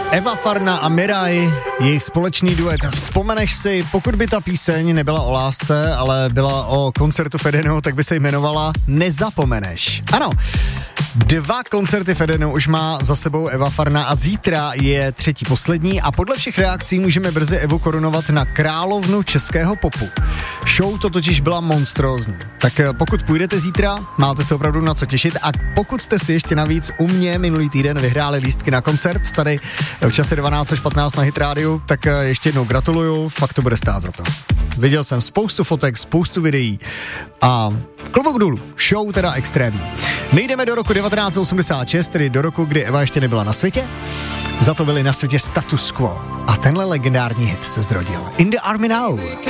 Eva Farna a Miraj, jejich společný duet. Vzpomeneš si, pokud by ta píseň nebyla o lásce, ale byla o koncertu v Edenu, tak by se jmenovala Nezapomeneš. Ano, 2 koncerty v Edenu už má za sebou Eva Farna a zítra je 3. poslední a podle všech reakcí můžeme brzy Evu korunovat na královnu českého popu. Show to totiž byla monstrózní. Tak pokud půjdete zítra, máte se opravdu na co těšit a pokud jste si ještě navíc u mě minulý týden vyhráli lístky na koncert tady v čase 12 až 15 na Hit Radio, tak ještě jednou gratuluju, fakt to bude stát za to. Viděl jsem spoustu fotek, spoustu videí a klobouk dolů, show teda extrémní. My jdeme do roku 1986, tedy do roku, kdy Eva ještě nebyla na světě. Za to byli na světě Status Quo a tenhle legendární hit se zrodil. In the Army Now.